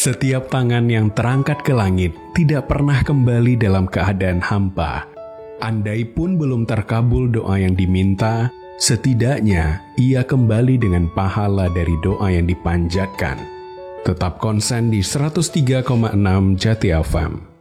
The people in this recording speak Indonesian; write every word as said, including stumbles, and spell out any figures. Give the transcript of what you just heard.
Setiap tangan yang terangkat ke langit tidak pernah kembali dalam keadaan hampa. Andai pun belum terkabul doa yang diminta, setidaknya ia kembali dengan pahala dari doa yang dipanjatkan. Tetap konsen di seratus tiga koma enam Jati F M.